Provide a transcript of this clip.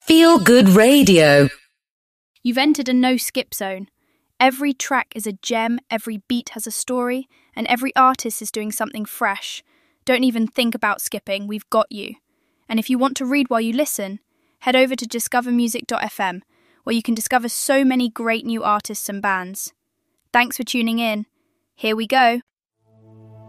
Feel Good Radio. You've entered a no-skip zone. Every track is a gem, every beat has a story, and every artist is doing something fresh. Don't even think about skipping, we've got you. And if you want to read while you listen, head over to discovermusic.fm, where you can discover so many great new artists and bands. Thanks for tuning in. Here we go.